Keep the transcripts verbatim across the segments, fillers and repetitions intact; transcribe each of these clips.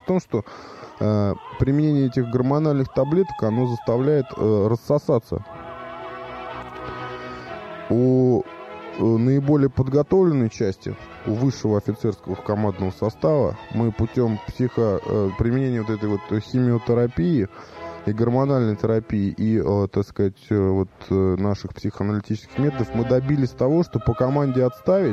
том, что э, применение этих гормональных таблеток, оно заставляет э, рассосаться. У э, наиболее подготовленной части, у высшего офицерского командного состава, мы путем психо, э, применения вот этой вот химиотерапии и гормональной терапии, и, э, так сказать, э, вот э, наших психоаналитических методов, мы добились того, что по команде отставить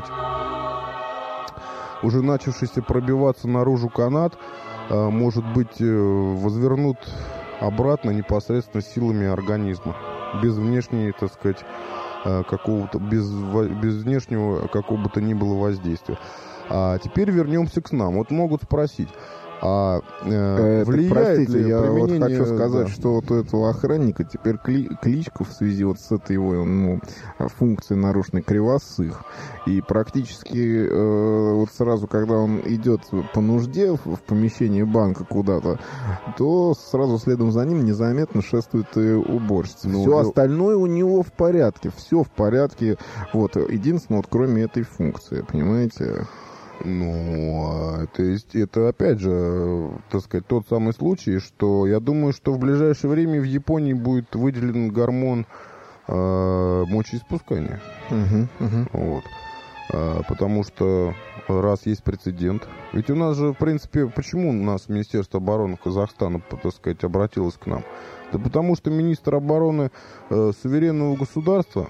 уже начавшийся пробиваться наружу канат, э, может быть, э, возвернут обратно непосредственно силами организма, без внешней, так сказать, э, какого-то, без, без внешнего какого бы то ни было воздействия. А теперь вернемся к нам. Вот могут спросить, а э, влияет простите, ли я применение... вот хочу сказать, да. что вот у этого охранника теперь кли, кличка в связи вот с этой его ну, функцией нарушенной Кривосых. И практически э, вот сразу, когда он идет по нужде в, в помещении банка куда-то, то сразу следом за ним незаметно шествует и уборщица. Ну, все ну... остальное у него в порядке, все в порядке. Вот, единственное, вот кроме этой функции, понимаете? Ну, это, это опять же, так сказать, тот самый случай, что я думаю, что в ближайшее время в Японии будет выделен гормон э, мочеиспускания. Uh-huh, uh-huh. Вот. А, потому что раз есть прецедент. Ведь у нас же, в принципе, почему у нас Министерство обороны Казахстана, так сказать, обратилось к нам? Да потому что министр обороны э, суверенного государства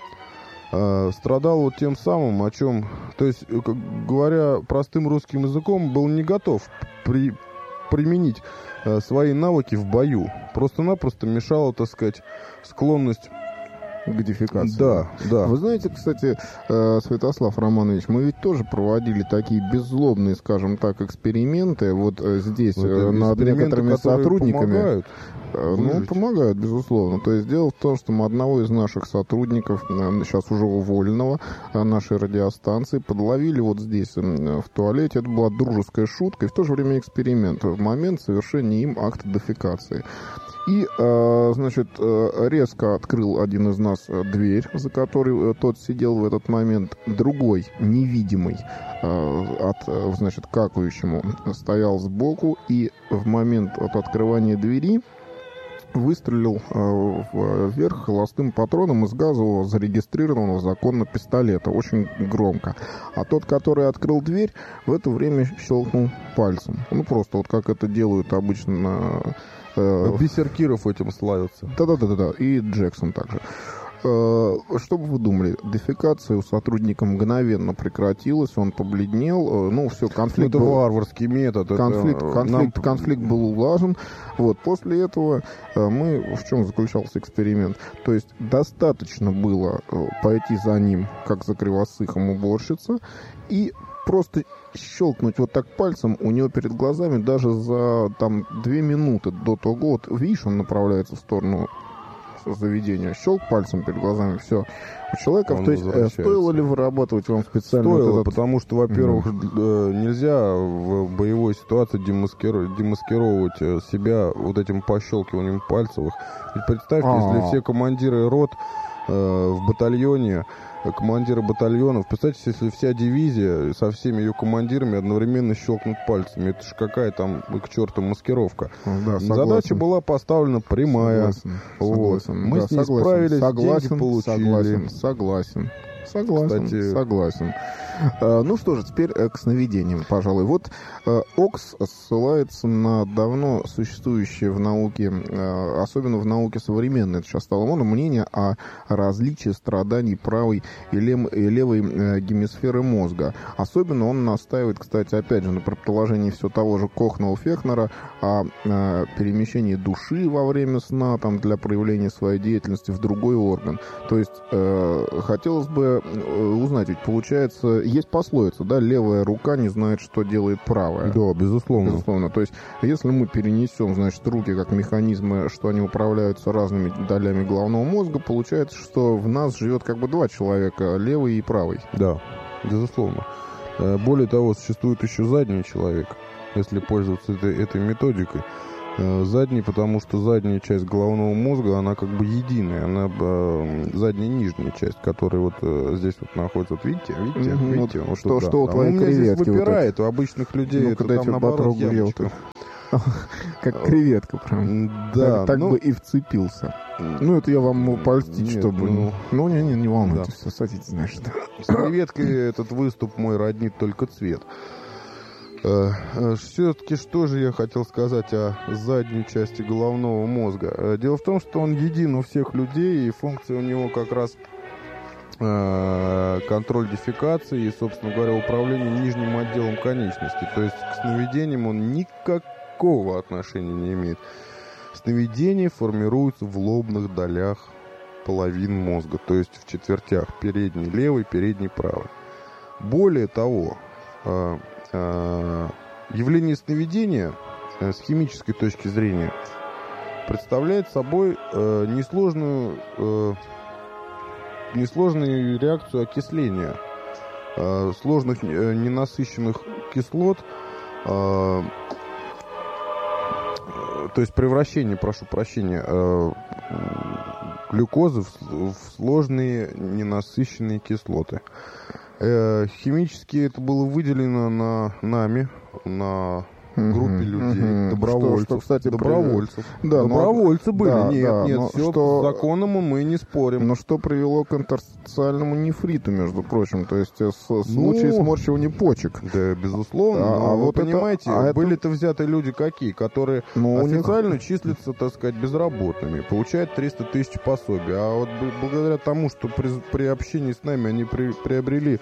страдал вот тем самым, о чем, то есть, как, говоря простым русским языком, был не готов при, применить э, свои навыки в бою. Просто-напросто мешала, так сказать, склонность к дефекации. Да, да. Вы знаете, кстати, э, Святослав Романович, мы ведь тоже проводили такие беззлобные, скажем так, эксперименты вот э, здесь вот, э, над некоторыми сотрудниками. Помогают. Э, ну, помогают, безусловно. То есть дело в том, что мы одного из наших сотрудников, э, сейчас уже уволенного, э, нашей радиостанции, подловили вот здесь, э, в туалете. Это была дружеская шутка и в то же время эксперимент в момент совершения им акта дефекации. И, э, значит, э, резко открыл один из нас э, дверь, за которой э, тот сидел в этот момент. Другой, невидимый, э, от, э, значит, какающему, стоял сбоку. И в момент от открывания двери выстрелил э, вверх холостым патроном из газового зарегистрированного законно пистолета. Очень громко. А тот, который открыл дверь, в это время щелкнул пальцем. Ну, просто вот как это делают обычно на... Бисеркиров этим славятся. Да-да-да-да, и Джексон также. Что бы вы думали? Дефекация у сотрудника мгновенно прекратилась, он побледнел, ну, все, конфликт ну, это был... варварский метод. Конфликт, это конфликт, нам... конфликт был улажен. Вот, после этого мы... В чем заключался эксперимент? То есть достаточно было пойти за ним, как за Кривосыхом уборщица, и просто щелкнуть вот так пальцем у него перед глазами даже за там две минуты до того, вот видишь, он направляется в сторону заведения, щелк пальцем перед глазами, все. У человека, он то есть, э, стоило ли вырабатывать вам специально? Стоило, вот этот... потому что, во-первых, mm-hmm. нельзя в боевой ситуации демаскировать, демаскировать себя вот этим пощелкиванием пальцев. Ведь представьте, А-а-а. если все командиры рот э, в батальоне, командиры батальонов, представьте, если вся дивизия со всеми ее командирами одновременно щелкнут пальцами. Это же какая там, к черту, маскировка. Да, задача была поставлена прямая. Согласен. Вот. Согласен. Мы да, с ней согласен. справились, согласен. деньги получили. Согласен. Согласен. Согласен, Кстати... согласен. А, ну что же, теперь к сновидениям, пожалуй. Вот а, Окс ссылается на давно существующее в науке, а, особенно в науке современной, это сейчас стало модно, мнение о различии страданий правой и, лем, и левой а, гемисферы мозга. Особенно он настаивает, кстати, опять же, на предположении все того же Кохнелл-Фехнера о а, перемещении души во время сна там, для проявления своей деятельности в другой орган. То есть а, хотелось бы узнать, ведь получается, есть пословица, да, левая рука не знает, что делает правая. Да, безусловно. Безусловно. То есть, если мы перенесем, значит, руки как механизмы, что они управляются разными долями головного мозга, получается, что в нас живет как бы два человека, левый и правый. Да, безусловно. Более того, существует еще задний человек, если пользоваться этой, этой методикой. Задний, потому что задняя часть головного мозга, она как бы единая, она э, задняя нижняя часть, которая вот э, здесь вот находится, вот видите, видите, mm-hmm. видите, вот что, что что у а твоей у меня креветки здесь выпирает, вот у обычных людей ну, это там наоборот ямочка. Как креветка прям. Да. Так бы и вцепился. Ну, это я вам могу польстить, чтобы... Ну, не, не, не волнуйтесь, все, садитесь, значит. С креветкой этот выступ мой роднит только цвет. Все-таки что же я хотел сказать о задней части головного мозга? Дело в том, что он един у всех людей, и функция у него как раз контроль дефекации и, собственно говоря, управление нижним отделом конечности. То есть к сновидениям он никакого отношения не имеет. Сновидения формируются в лобных долях половин мозга, то есть в четвертях передний левый, передний правый. Более того, явление сновидения с химической точки зрения представляет собой несложную, несложную реакцию окисления сложных ненасыщенных кислот, то есть превращение, прошу прощения, глюкозы в сложные ненасыщенные кислоты. Химически это было выделено на нами, на группе людей, uh-huh. добровольцев. Что, что, кстати, добровольцев. При... Да, Добровольцы но... были. Да, нет, да, нет, все что... с законом мы не спорим. Но что привело к интерстициальному нефриту, между прочим, то есть с... ну... случай сморщивания почек. Да, безусловно. А, а вот понимаете, это... а были-то это... взяты люди какие, которые ну, официально них... числятся, так сказать, безработными, получают триста тысяч пособий. А вот благодаря тому, что при, при общении с нами они при... приобрели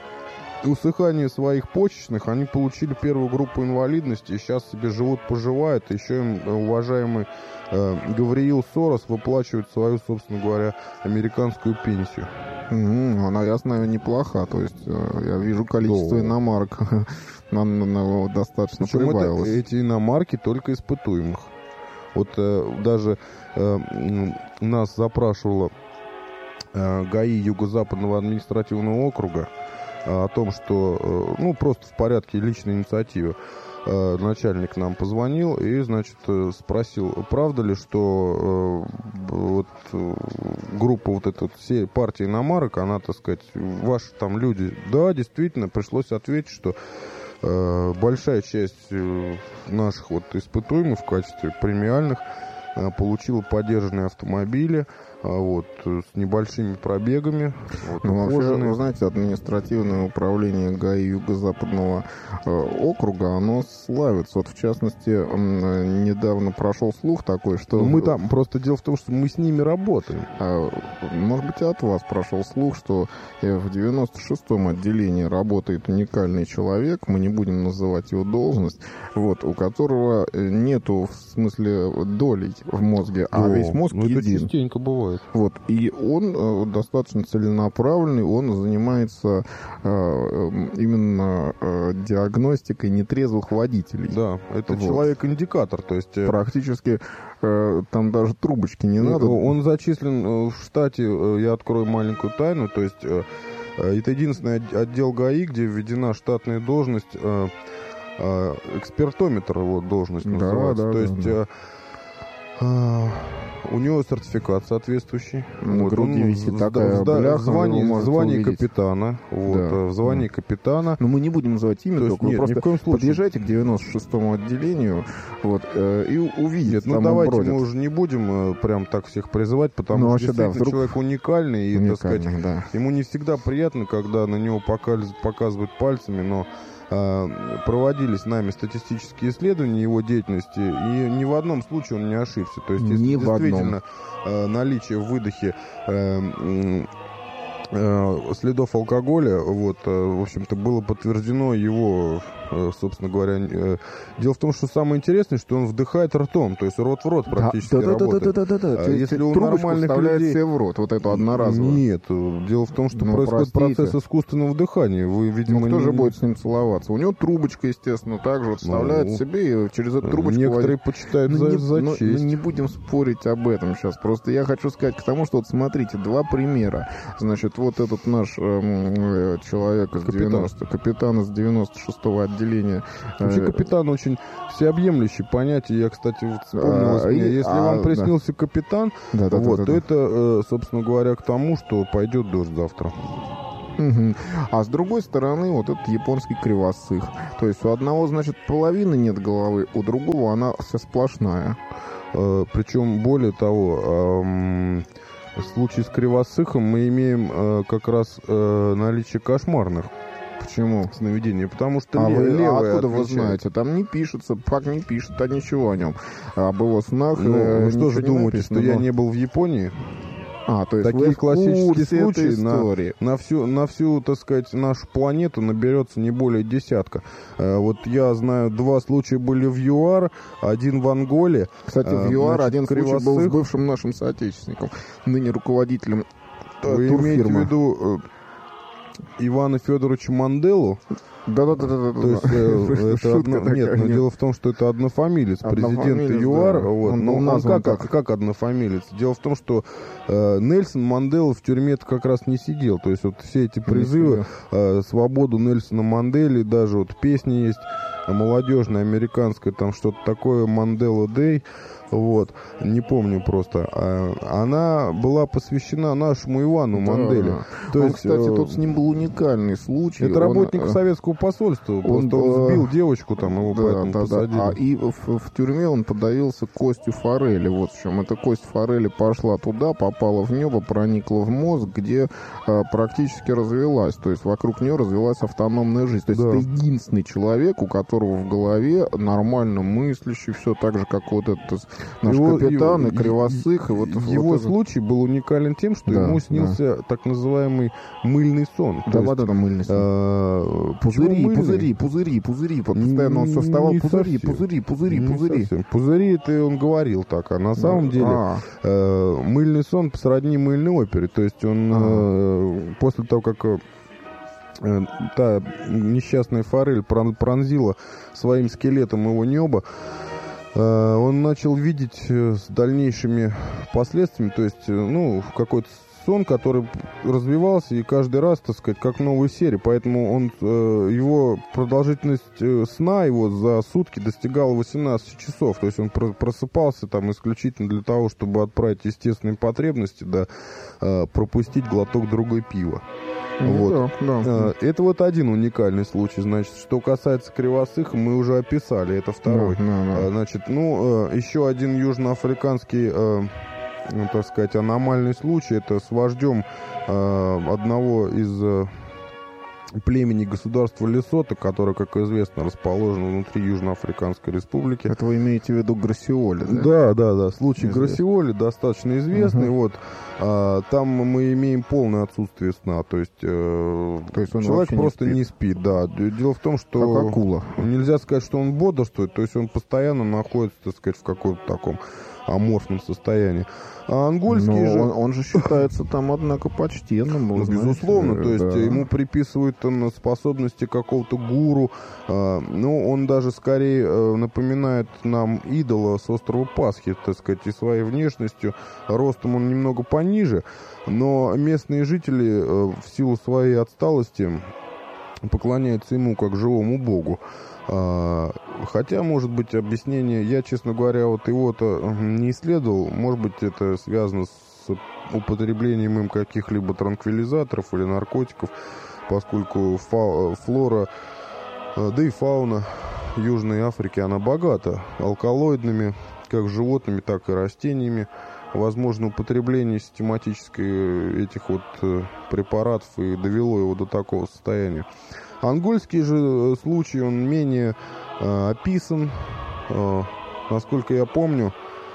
усыхание своих почечных, они получили первую группу инвалидности и сейчас себе живут, поживают. Еще им уважаемый э, Гавриил Сорос выплачивает свою, собственно говоря, американскую пенсию. Mm-hmm. Она, я знаю, неплоха. То есть э, я вижу количество да. иномарок нам достаточно Причем прибавилось. Это, эти иномарки только испытуемых. Вот э, даже э, нас запрашивала э, ГАИ Юго-Западного административного округа о том, что, ну, просто в порядке личной инициативы начальник нам позвонил и, значит, спросил, правда ли, что вот группа вот эта всей партии иномарок, она, так сказать, ваши там люди. Да, действительно, пришлось ответить, что большая часть наших вот испытуемых в качестве премиальных получила подержанные автомобили, вот, с небольшими пробегами. Вот, ну, вообще, вы знаете, административное управление ГАИ Юго-Западного э, округа, оно славится. Вот, в частности, э, недавно прошел слух такой, что... Ну, мы там, просто дело в том, что мы с ними работаем. Э, может быть, и от вас прошел слух, что в девяносто шестом отделении работает уникальный человек, мы не будем называть его должность, вот, у которого нету, в смысле, долей в мозге, а О, весь мозг ну, един. Это частенько бывает. Вот, и он э, достаточно целенаправленный, он занимается э, именно э, диагностикой нетрезвых водителей. Да, это вот. Человек-индикатор, то есть... Практически э, там даже трубочки не надо. Он зачислен в штате, я открою маленькую тайну, то есть э, это единственный отдел ГАИ, где введена штатная должность, э, э, экспертометр его должность называется, да, да, то есть... Да, да. Э, У него сертификат соответствующий. На вот, груди висит такая бляха. Звание, звание капитана. Вот, да. В звании да. капитана. Но мы не будем называть имя, то только нет, вы просто подъезжайте к девяносто шестому отделению вот, э, и увидите. Ну, давайте мы уже не будем э, прям так всех призывать, потому ну, что действительно да, вдруг... человек уникальный. И, уникальный, так сказать, да. ему не всегда приятно, когда на него показывают пальцами, но проводились нами статистические исследования его деятельности, и ни в одном случае он не ошибся. То есть, если ни действительно наличие в выдохе следов алкоголя, вот, в общем-то, было подтверждено его, собственно говоря. Дело в том, что самое интересное, что он вдыхает ртом, то есть рот в рот практически да, да, работает. Да, да, да, да, да. Если у нормальных людей... себе в рот, вот эту одноразовую. Нет, дело в том, что ну, происходит простите. процесс искусственного дыхания. Вы, видимо, ну, кто не... же будет с ним целоваться? У него трубочка, естественно, также вот вставляет ну, себе и через эту трубочку... Некоторые водит. почитают ну, за, не, за ну, честь. Ну, не будем спорить об этом сейчас. Просто я хочу сказать к тому, что вот смотрите, два примера. Значит, вот этот наш э, человек из девяностого, капитан из девяносто шестого отделения. Вообще капитан очень всеобъемлющее понятие. Я, кстати, вот вспомнилось а, мне. Если а, вам приснился да. капитан, да, да, вот, да, да, то да. это, собственно говоря, к тому, что пойдет дождь завтра. Угу. А с другой стороны, вот этот японский кривосых. То есть у одного, значит, половины нет головы, у другого она вся сплошная. Э, причем, более того, э, в случае с кривосыхом мы имеем э, как раз э, наличие кошмарных. Почему? Сновидения. Потому что а ле- вы, левое а откуда вы отвечает. знаете? Там не пишется, факт не пишет, а ничего о нем. Об его снах. Ну, э, вы что же не думаете, написано, что я но... не был в Японии? А, то есть Такие вы в классические курсе случаи этой на, истории. на, всю, на всю, так сказать, нашу планету наберется не более десятка. Э, вот я знаю, два случая были в ЮАР, один в Анголе. Кстати, в э, ЮАР значит, один случай был с кривосых. бывшим нашим соотечественником, ныне руководителем э, Вы имеете в турфирмы. виду э, Ивана Федоровича Манделу? Да-да-да. То есть э, это одно... Нет, но дело в том, что это однофамилец президента ЮАР. Да. Вот. Он Но был он назван как, так. как однофамилец? Дело в том, что э, Нельсон Мандела в тюрьме как раз не сидел. То есть вот все эти призывы, э, свободу Нельсона Мандели, даже вот песни есть молодежная, американская, там что-то такое, Мандела Дэй. Вот, не помню просто. А, она была посвящена нашему Ивану Да, Манделе. да. То он, есть, кстати, э, тут с ним был уникальный случай. это Он, работник э, советского посольства. он, Просто он э, сбил девочку, там его да, поэтому да, посадили. да. А и в, в тюрьме он подавился костью форели. Вот в чем. Эта кость форели пошла туда, попала в небо, проникла в мозг, где э, практически развелась. То есть вокруг нее развелась автономная жизнь. То есть Да. это единственный человек, у которого в голове нормально мыслящий, все так же, как вот этот наш Его- капитан его- и кривосых. И вот, Его вот это- случай был уникален тем, что Да, ему снился так называемый мыльный сон. Да, То есть, вот это мыльность. э, почему Пузыри, мыльный? пузыри, пузыри, пузыри. Вот постоянно он все Не вставал. Пузыри, совсем. пузыри, пузыри, Не пузыри. совсем. Пузыри это он говорил так, а на самом деле А, э, мыльный сон сродни мыльной опере. То есть он э, после того, как э, э, та несчастная форель прон- пронзила своим скелетом его небо, э, он начал видеть э, с дальнейшими последствиями, то есть, э, ну, какой-то сон, который развивался, и каждый раз, так сказать, как новая серия. Поэтому он, э, его продолжительность э, сна его за сутки достигала восемнадцать часов. То есть он про- просыпался там исключительно для того, чтобы отправить естественные потребности, да, э, пропустить глоток другой пива. ну Вот. да, да. Э, Это вот один уникальный случай. Значит, что касается кривосыха, мы уже описали. Это второй. Да, да, да. Э, Значит, ну, э, еще один южноафриканский, э, ну, так сказать, аномальный случай. Это с вождем э, одного из э, племени государства Лесото, которое, как известно, расположено внутри Южноафриканской республики. Это вы имеете в виду Грасиоли, да? Да, да, да. Случай Известно. Грасиоли достаточно известный. Мгм. Вот, а, там мы имеем полное отсутствие сна. То есть, э, То есть он человек вообще не просто спит. не спит. Да. Дело в том, что Как акула. нельзя сказать, что он бодрствует. То есть он постоянно находится, так сказать, в каком-то таком аморфном состоянии. А ангольский Но же... он, он же считается там, однако, почтенным. вы Ну, знаете, безусловно, то есть да. ему приписывают там способности какого-то гуру. э, ну, он даже скорее э, напоминает нам идола с острова Пасхи, так сказать, и своей внешностью. Ростом он немного пониже, но местные жители э, в силу своей отсталости поклоняются ему как живому богу. А, хотя, может быть, объяснение, я, честно говоря, вот его-то не исследовал, может быть, это связано с употреблением им каких-либо транквилизаторов или наркотиков, поскольку фа- флора, э, да и фауна Южной Африки, она богата алкалоидными, как животными, так и растениями. Возможно, употребление систематическое этих вот э, препаратов и довело его до такого состояния. Ангольский же случай, он менее э, описан. Э, насколько я помню,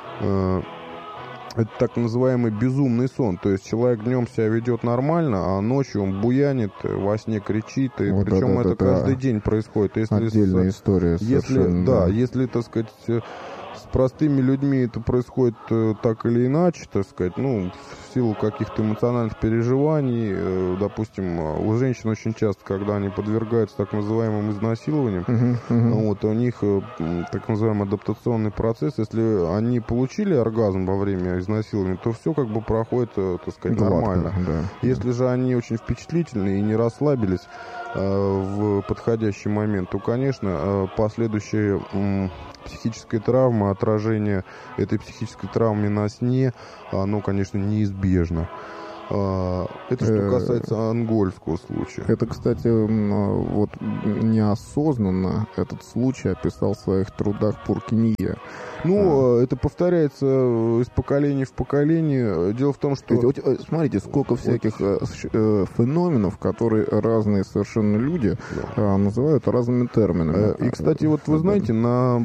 э, это так называемый безумный сон. То есть человек днем себя ведет нормально, а ночью он буянит, во сне кричит. И Вот причем это- это, это каждый день происходит. Если Отдельная с- история если, совершенно. да, если, так сказать, э, с простыми людьми это происходит э, так или иначе, так сказать, ну, в силу каких-то эмоциональных переживаний, э, допустим, э, у женщин очень часто, когда они подвергаются так называемым изнасилованиям, Мгм, мгм. вот, у них э, м, так называемый адаптационный процесс, если они получили оргазм во время изнасилования, то все как бы проходит, э, так сказать, Гладко, нормально. да. Если же они очень впечатлительны и не расслабились э, в подходящий момент, то, конечно, э, последующая м, психическая травма, отражение этой психической травмы на сне, оно, конечно, неизбежно. Это что касается ангольского случая. Это, кстати, вот неосознанно этот случай описал в своих трудах Пуркинье. Ну, а. это повторяется из поколения в поколение. Дело в том, что... Ведь, вот, смотрите, сколько всяких да. феноменов, которые разные совершенно люди да. называют разными терминами. И, кстати, вот вы знаете, на...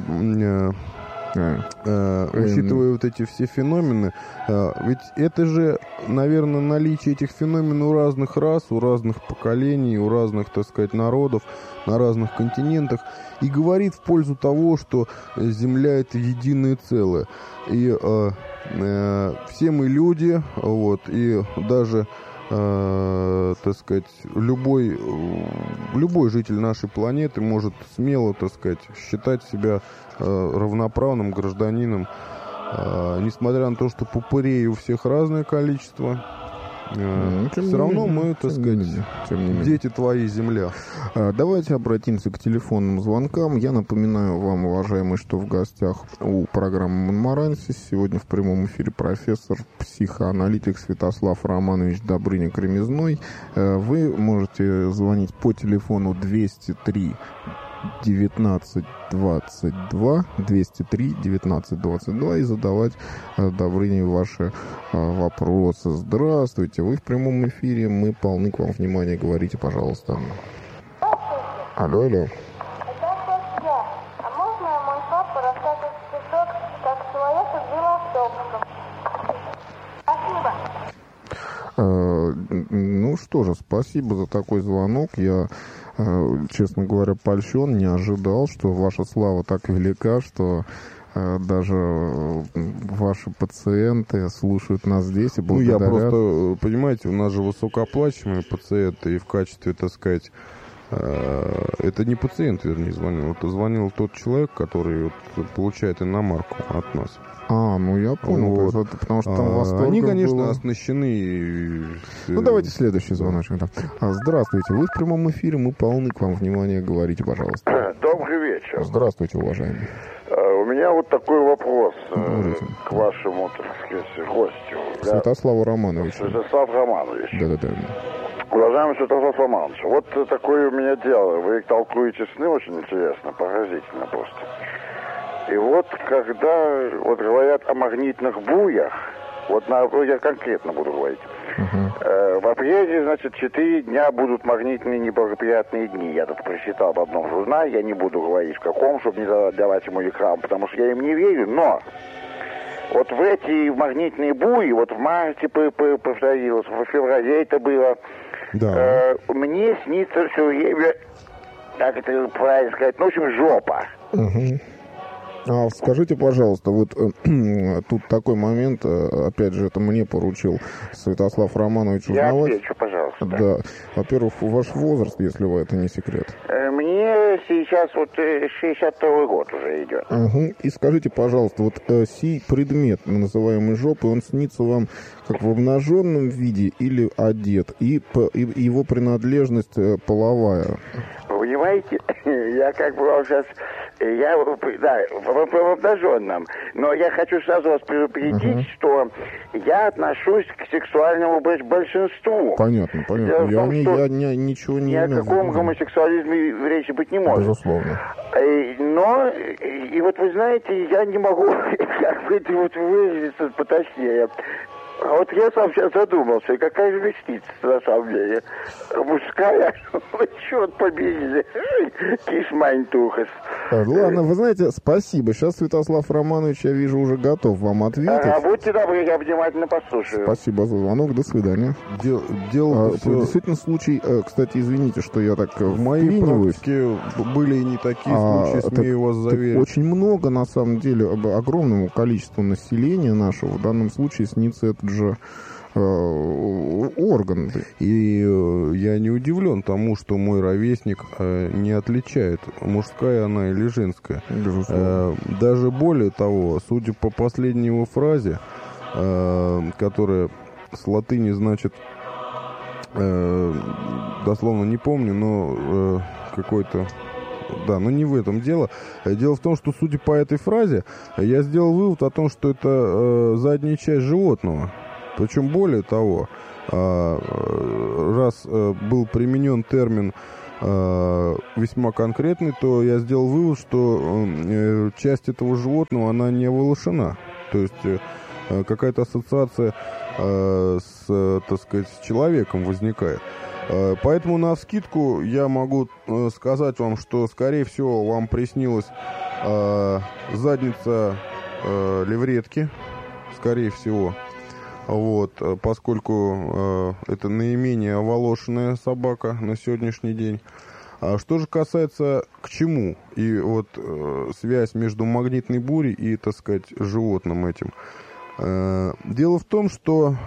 Э, учитывая вот эти все феномены, э, ведь это же, наверное, наличие этих феноменов у разных рас, у разных поколений, у разных, так сказать, народов, на разных континентах, и говорит в пользу того, что Земля — это единое целое. И э, э, все мы люди, вот, и даже... Э, так сказать, любой, любой житель нашей планеты может смело, так сказать, считать себя э, равноправным гражданином, э, несмотря на то, что попырей у всех разное количество. Ну, все не равно менее, мы, так тем сказать, не менее, тем не менее. дети твои, земля. Давайте обратимся к телефонным звонкам. Я напоминаю вам, уважаемые, что в гостях у программы «Монморанси» сегодня в прямом эфире профессор, психоаналитик Святослав Романович Добрыня-Кремезной. Вы можете звонить по телефону двести три девятнадцать двадцать два, двести три девятнадцать двадцать два и задавать Добрыне ваши вопросы. Здравствуйте, вы в прямом эфире, мы полны к вам внимания, говорите, пожалуйста. Алло, алло. А можно мой папа рассказывает стишок, как человек сбил автобусом? Спасибо. Ну что же, спасибо за такой звонок. Я, честно говоря, польщен, не ожидал, что ваша слава так велика, что даже ваши пациенты слушают нас здесь и благодарят. Ну, я просто, понимаете, у нас же высокооплачиваемые пациенты, и в качестве, так сказать, это не пациент, вернее, звонил. Это звонил тот человек, который вот получает иномарку от нас. А, ну я понял, вот. То есть, потому что там восторга Они, конечно, было... оснащены... Ну, давайте следующий звоночек. Да. Здравствуйте, вы в прямом эфире, мы полны к вам внимания, говорите, пожалуйста. Добрый вечер. Здравствуйте, уважаемый. У меня вот такой вопрос Говорите. к вашему, так сказать, гостю. Святославу Романовичу. Святослав Романович. Да-да-да. Уважаемый Святослав Романович, вот такое у меня дело. Вы толкуете сны очень интересно, поразительно просто. И вот когда вот говорят о магнитных буях, вот на, я конкретно буду говорить, uh-huh. э, в апреле, значит, четыре дня будут магнитные неблагоприятные дни. Я тут прочитал в одном журнале, я не буду говорить в каком, чтобы не давать ему рекламу, потому что я им не верю, но вот в эти магнитные буи, вот в марте повторилось, в феврале это было, да. э, мне снится все время, как это правильно сказать, ну, в общем, жопа. Uh-huh. А скажите, пожалуйста, вот э, тут такой момент, э, опять же, это мне поручил Святослав Романович узнавать. Я отвечу, пожалуйста. Да. Во-первых, ваш возраст, если вы это не секрет. Мне сейчас вот шестьдесят второй год уже идет. Угу. И скажите, пожалуйста, вот э, сей предмет, называемый жопой, он снится вам как в обнаженном виде или одет? И, по, и его принадлежность э, половая? Вы понимаете, я как бы вам сейчас... Я, да, в, в обнаженном. Но я хочу сразу вас предупредить, uh-huh. что я отношусь к сексуальному большинству. Понятно, понятно. Я, том, не, я не, ничего не... Ни о каком гомосексуализме речи быть не может. Безусловно. Но, и вот вы знаете, я не могу как бы вот выразиться поточнее. А вот я сам сейчас задумался, какая же вещица на самом деле. Мужская, черт побери, кишмань-тухас. Ладно, вы знаете, спасибо. Сейчас Святослав Романович, я вижу, уже готов вам ответить. А, будьте добры, я внимательно послушаю. Спасибо за звонок, до свидания. Дел, дело а, все... Действительно, случай, кстати, извините, что я так в моей практике были и не такие а, случаи, смею вас заверить. Очень много, на самом деле, огромному количеству населения нашего, в данном случае снится этот же э, орган. И э, я не удивлен тому, что мой ровесник э, не отличает, мужская она или женская. Э, даже более того, судя по последней его фразе, э, которая с латыни значит, э, дословно не помню, но э, какой-то... Да, но не в этом дело. Дело в том, что, судя по этой фразе, я сделал вывод о том, что это э, задняя часть животного. Причем более того, раз был применен термин весьма конкретный, то я сделал вывод, что часть этого животного, она не волошена. То есть какая-то ассоциация с, так сказать, с человеком возникает. Поэтому навскидку я могу сказать вам, что, скорее всего, вам приснилась задница левретки, скорее всего. Вот, поскольку э, это наименее оволошенная собака на сегодняшний день. А что же касается к чему? И вот э, связь между магнитной бурей и, так сказать, животным этим. Э, дело в том, что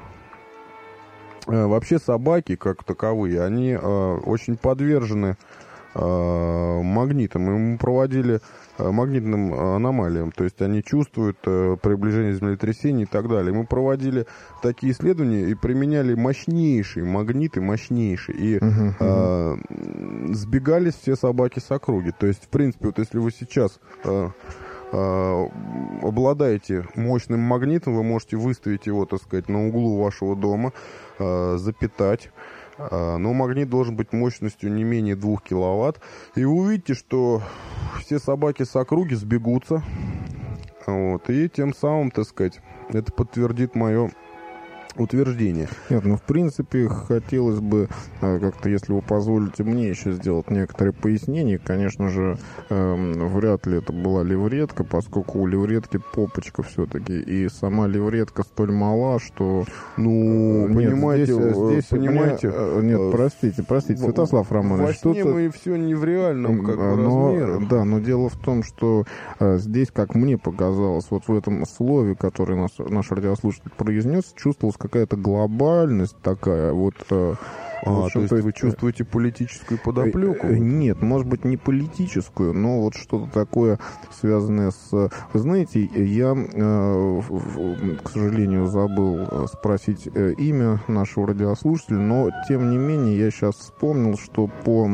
э, вообще собаки, как таковые, они э, очень подвержены э, магнитам. И мы проводили магнитным аномалиям, то есть они чувствуют э, приближение землетрясений и так далее. Мы проводили такие исследования и применяли мощнейшие магниты, мощнейшие, и uh-huh, uh-huh. Э, сбегались все собаки с округи. То есть, в принципе, вот если вы сейчас э, э, обладаете мощным магнитом, вы можете выставить его, так сказать, на углу вашего дома, э, запитать. Но магнит должен быть мощностью не менее двух киловатт. И вы увидите, что все собаки с округи сбегутся. Вот, и тем самым, так сказать, это подтвердит мое утверждение. Нет, ну, в принципе, хотелось бы как-то, если вы позволите мне еще сделать некоторые пояснения. Конечно же, э, вряд ли это была левретка, поскольку у левретки попочка все-таки, и сама левретка столь мала, что... Ну, нет, понимаете, здесь, здесь понимаете... Меня, нет, простите, простите, Святослав Романович. Во сне тут, мы все не в реальном как бы, но, размере. Да, но дело в том, что э, здесь, как мне показалось, вот в этом слове, которое наш, наш радиослушатель произнес, чувствовалось какая-то глобальность такая, вот... А, в общем, то есть, то есть вы чувствуете политическую подоплеку? Нет, может быть, не политическую, но вот что-то такое, связанное с... Вы знаете, я, к сожалению, забыл спросить имя нашего радиослушателя, но, тем не менее, я сейчас вспомнил, что по...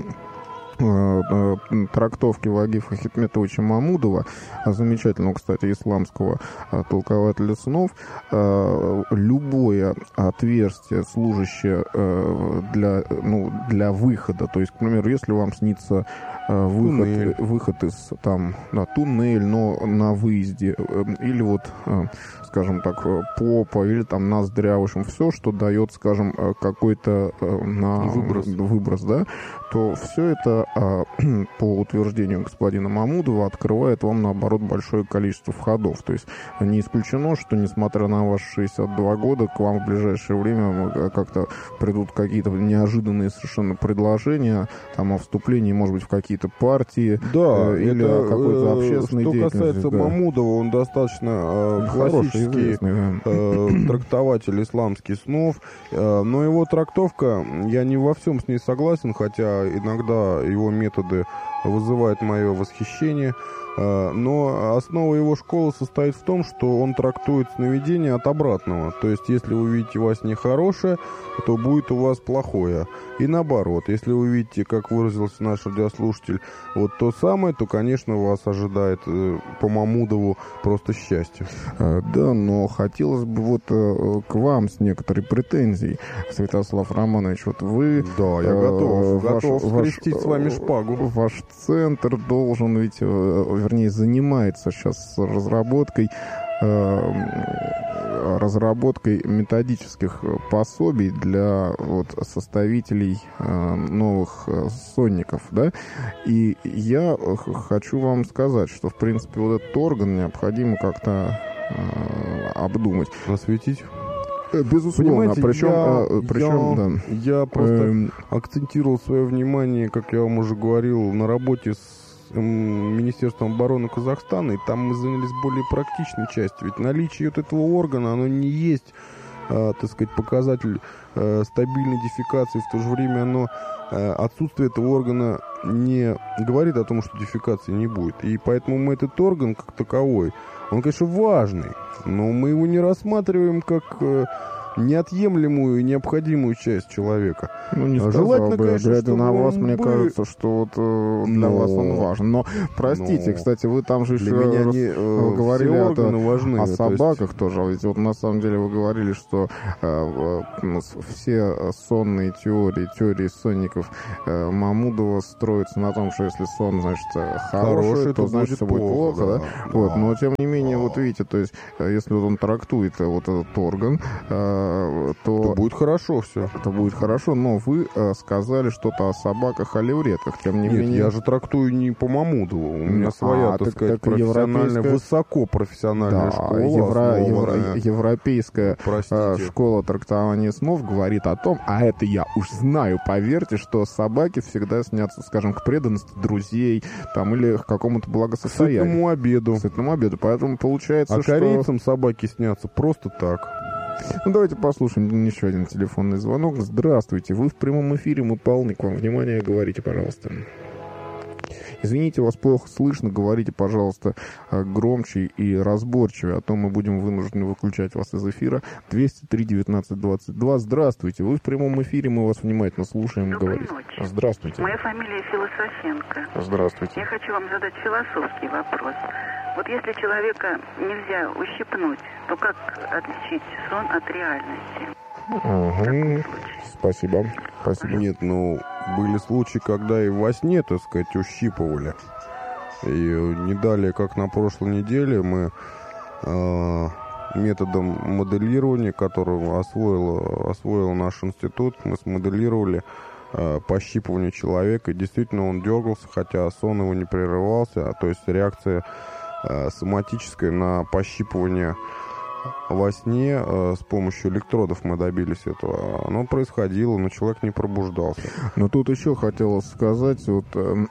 трактовки Вагифа Хикметовича Мамудова, замечательного, кстати, исламского толкователя снов, любое отверстие, служащее для, ну, для выхода, то есть, к примеру, если вам снится выход, выход из там, да, туннель, но на выезде, или вот, скажем так, попа, или там ноздря, в общем, все, что дает, скажем, какой-то на выброс, выброс, да, то все это, по утверждению господина Мамудова, открывает вам, наоборот, большое количество входов. То есть не исключено, что, несмотря на ваши шестьдесят два года, к вам в ближайшее время как-то придут какие-то неожиданные совершенно предложения там, о вступлении, может быть, в какие-то партии, да, э, или это, какой-то общественной что деятельности. Что касается да. Мамудова, он достаточно э, классический известный, да. э, трактователь исламских снов, э, но его трактовка, я не во всем с ней согласен, хотя иногда его методы вызывают мое восхищение. Но основа его школы состоит в том, что он трактует сновидение от обратного. То есть, если вы видите во сне хорошее, то будет у вас плохое. И наоборот, если вы видите, как выразился наш радиослушатель, вот то самое, то, конечно, вас ожидает по Мамудову просто счастье. Да, но хотелось бы вот к вам с некоторой претензией, Святослав Романович. Вот вы... Да, я готов, ваш, готов скрестить ваш, с вами шпагу. Ваш центр должен ведь... вернее, занимается сейчас разработкой э, разработкой методических пособий для вот, составителей э, новых э, сонников, да, и я хочу вам сказать, что, в принципе, вот этот орган необходимо как-то э, обдумать. Осветить? Безусловно, понимаете, причем, я, причем я, да. я просто эм... акцентировал свое внимание, как я вам уже говорил, на работе с Министерством обороны Казахстана, и там мы занялись более практичной частью. Ведь наличие вот этого органа, оно не есть, э, так сказать, показатель э, стабильной дефекации, в то же время оно, э, отсутствие этого органа не говорит о том, что дефекации не будет. И поэтому мы этот орган как таковой, он, конечно, важный, но мы его не рассматриваем как... Э, неотъемлемую и необходимую часть человека. Ну, не сказал Желательно, бы, конечно, глядя на вас, мне был... кажется, что вот э, для Но... вас он важен. Но, простите, Но... кстати, вы там же для еще меня раз, не, э, говорили о, важны, о то собаках есть... тоже. Ведь вот на самом деле вы говорили, что э, э, все сонные теории, теории сонников э, Мамудова строятся на том, что если сон, значит, хороший, Хороший, то, то значит, все будет плохо, плохо, да? да? Вот. Да. Но, тем не менее, вот видите, то есть, если вот он трактует вот этот орган, э, то... То будет хорошо все. Это будет хорошо, но вы э, сказали что-то о собаках, о левретках, тем не Нет, менее... я же трактую не по Мамудову. У меня А, своя, так, так, сказать, так профессиональная, европейская... высокопрофессиональная да, школа, евро... основанная... евро... Европейская э, школа трактования снов говорит о том, а это я уж знаю, поверьте, что собаки всегда снятся, скажем, к преданности друзей там, или к какому-то благосостоянию. К сытному обеду. К сытному обеду. Поэтому получается, а что... корейцам собаки снятся просто так. Ну, давайте послушаем еще один телефонный звонок. Здравствуйте, вы в прямом эфире, мы полны к вам внимания, говорите, пожалуйста. Извините, вас плохо слышно, говорите, пожалуйста, громче и разборчивее, а то мы будем вынуждены выключать вас из эфира. двести три девятнадцать двадцать два. Здравствуйте, вы в прямом эфире, мы вас внимательно слушаем. Доброй говорите. ночи. Здравствуйте. Моя фамилия Философенко. Здравствуйте. Я хочу вам задать философский вопрос. Вот если человека нельзя ущипнуть, то как отличить сон от реальности? Угу. Спасибо. Спасибо. Нет, ну, были случаи, когда и во сне, так сказать, ущипывали. И не далее, как на прошлой неделе, мы э, методом моделирования, который освоил, освоил наш институт, мы смоделировали э, пощипывание человека. И действительно, он дергался, хотя сон его не прерывался. То есть реакция э, соматическая на пощипывание во сне э, с помощью электродов мы добились этого. Оно происходило, но человек не пробуждался. Но тут еще хотелось сказать, вот, э,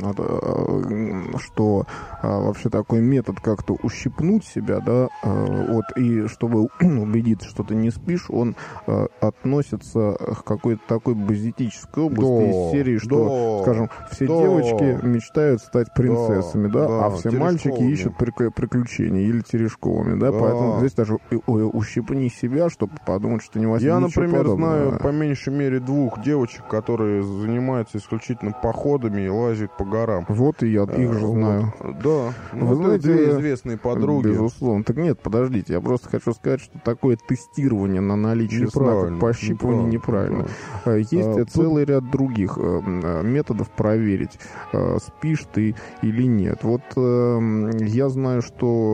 э, что э, вообще такой метод как-то ущипнуть себя, да, э, вот, и чтобы убедиться, что ты не спишь, он э, относится к какой-то такой базитической области Да, из серии, что, да, скажем, все да, девочки мечтают стать принцессами, да, да, да, а все мальчики ищут прик- приключений или Терешковыми, да, Да. поэтому здесь даже ой, ущипни себя, чтобы подумать, что не во сне Я, ничего например, подобного. знаю по меньшей мере двух девочек, которые занимаются исключительно походами и лазят по горам. Вот и я их же Вот. знаю. Да. Ну, Вы это знаете, две известные подруги. Безусловно. Так нет, подождите, я просто хочу сказать, что такое тестирование на наличие сна, Неправильно, как пощипывание, неправильно. неправильно. Есть А, целый ряд других э, методов проверить, э, спишь ты или нет. Вот э, я знаю,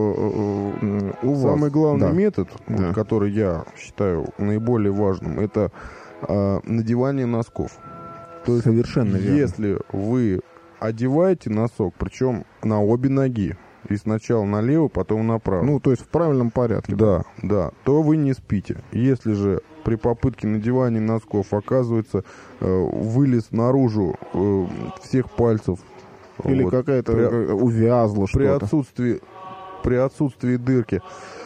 что э, у вас... Самый главный Да. метод, Да. вот, который я считаю наиболее важным, это э, надевание носков. То есть, Совершенно верно. если вы одеваете носок, причем на обе ноги, и сначала налево, потом направо, Ну, то есть в правильном порядке. да, да, то вы не спите. Если же при попытке надевания носков оказывается э, вылез наружу э, всех пальцев, Или вот, какая-то при- э, увязла при что-то. отсутствии при отсутствии дырки,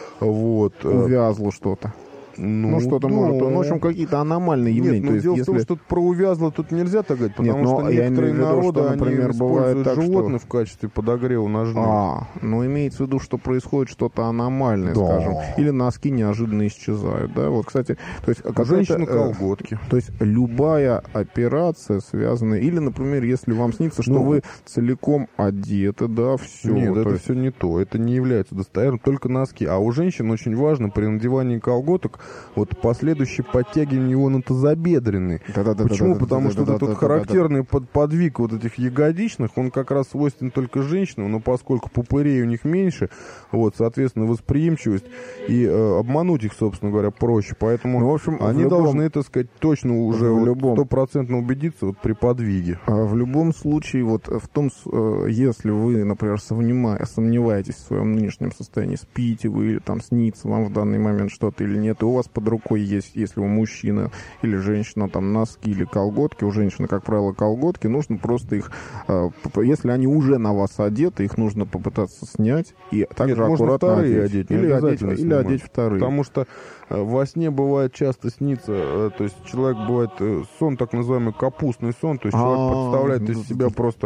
вот, э, Увязло что-то. ну, Ну, что-то да. может. Ну, в общем, какие-то аномальные явления. Нет, но То есть, дело если... в том, что про увязло тут нельзя так говорить, потому Нет, но что я некоторые имею в виду, народы, что, например, они бывает используют так, что- животных в качестве подогрева ножных. А, ну имеется в виду, что происходит что-то аномальное, Да. скажем, или носки неожиданно исчезают, да, вот, кстати, то есть У какая-то, женщины э, колготки. то есть любая операция связанная, или, например, если вам снится, что Ну, вы целиком одеты, да, все. Нет, это все не то. Это не является достоверным, только носки. А у женщин очень важно при надевании колготок вот последующее подтягивание его на тазобедренный. Почему? Потому что вот этот вот характерный под- подвиг вот этих ягодичных, он как раз свойственен только женщинам, но поскольку пупырей у них меньше, вот, соответственно, восприимчивость, и э, обмануть их, собственно говоря, проще. Поэтому Ну, в общем, в они любом- должны, так сказать, точно уже в вот любом- стопроцентно убедиться вот при подвиге. А в любом случае, вот в том, с- э, если вы, например, сомнева- сомневаетесь в своем нынешнем состоянии, спите вы или там снится вам в данный момент что-то или нет, и у вас под рукой есть, если вы мужчина или женщина, там носки или колготки, у женщины, как правило, колготки, нужно просто их, э, п- если они уже на вас одеты, их нужно попытаться снять и также Нет, можно аккуратно вторые одеть. одеть, не или одеть, обязательно или снимать. одеть вторые. Потому что э, во сне бывает часто снится, э, то есть человек бывает, э, сон так называемый капустный сон, то есть человек А, представляет из ну, себя просто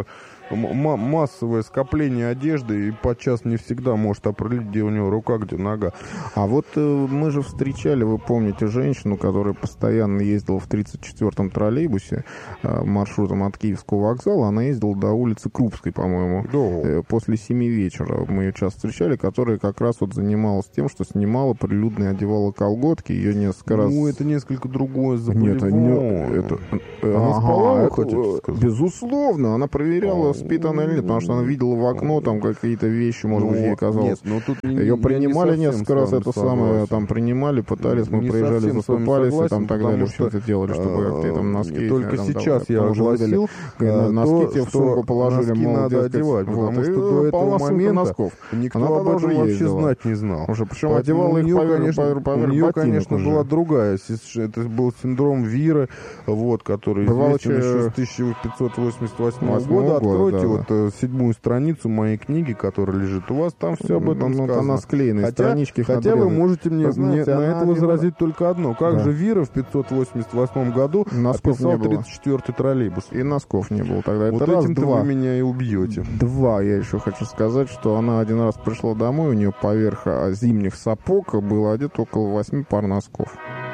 м- массовое скопление одежды, и подчас не всегда может определить, где у него рука, где нога. А вот э, мы же встречали, вы помните, женщину, которая постоянно ездила в тридцать четвёртом троллейбусе э, маршрутом от Киевского вокзала. Она ездила до улицы Крупской, по-моему, э, после семи вечера. Мы ее часто встречали, которая как раз вот занималась тем, что снимала прилюдно и одевала колготки. Ее несколько раз... Ну, это несколько другое заболевание. Нет, не, это... Она ага, спала, это, хотите сказать? Безусловно. Она проверяла, спит она или нет, потому что она видела в окно там какие-то вещи, может ну, быть, ей казалось. Нет, но тут не, ее принимали не несколько раз, это самое, там принимали, пытались, мы не приезжали, заступались согласен, и там так далее, что, все это делали, чтобы как ты там носки... Только там, сейчас там, я огласил, выдали, носки то, тебе в сумку положили, носки мол, надо дескать, одевать, вот, потому и что до этого момента носков. никто Она об этом вообще ездила. знать не знал. Уже, причем Поэтому одевала у их нее, поверх, конечно, поверх, поверх у нее, ботинок конечно, уже. была другая. Это был синдром Виры, вот, который Бывало, известен че... еще с тысяча пятьсот восемьдесят восьмого года. года. Откройте Да, вот да. седьмую страницу моей книги, которая лежит. У вас там все об этом ну, сказано. Она склеена, хотя, странички хотя вы можете мне, вы знаете, мне на это одевала... возразить только одно. Как да. же Вира в пятьсот восемьдесят восьмом году носков описал не было. тридцать четвёртый троллейбус? И носков не было тогда. Вот это раз, этим-то два. вы меня и убьете. Два, я еще хочу сказать, что она один раз пришла домой, у нее поверх зимних сапог было одето около восьми пар носков.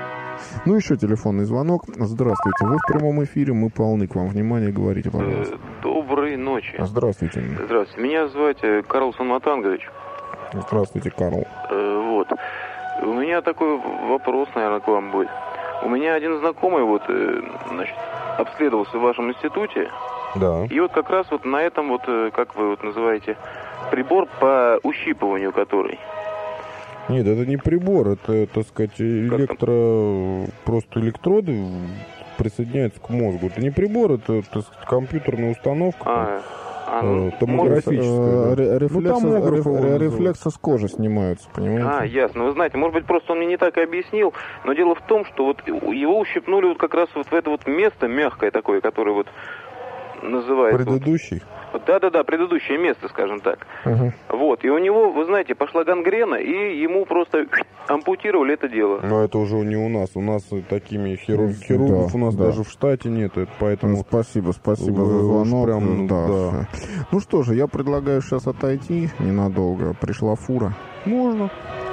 Ну, еще телефонный звонок. Здравствуйте, вы в прямом эфире, мы полны к вам. Внимание, говорите, пожалуйста. Доброй ночи. Здравствуйте. Здравствуйте. Меня зовут Карлсон Матангович. Здравствуйте, Карл. Э, вот. У меня такой вопрос, наверное, к вам будет. У меня один знакомый вот, э, значит, обследовался в вашем институте. Да. И вот как раз вот на этом вот, э, как вы вот называете, прибор по ущипыванию который. Нет, это не прибор, это, так сказать, электро... просто электроды присоединяются к мозгу. Это не прибор, это, так сказать, компьютерная установка. А, а, ну, томографическая. Да. Рефлексы, ну, реф, рефлексы с кожи снимаются, понимаете? А, ясно. Вы знаете, может быть, просто он мне не так и объяснил, но дело в том, что вот его ущипнули вот как раз вот в это вот место мягкое такое, которое вот называется... Предыдущий? Вот, да-да-да, предыдущее место, скажем так. Угу. Вот, и у него, вы знаете, пошла гангрена, и ему просто ампутировали это дело. Но это уже не у нас. У нас такими хирург, Да, хирургов у нас да. даже в штате нет, это поэтому... Спасибо, спасибо Вы за уж звонок. прям, да. да. Ну что же, я предлагаю сейчас отойти ненадолго. Пришла фура. Можно.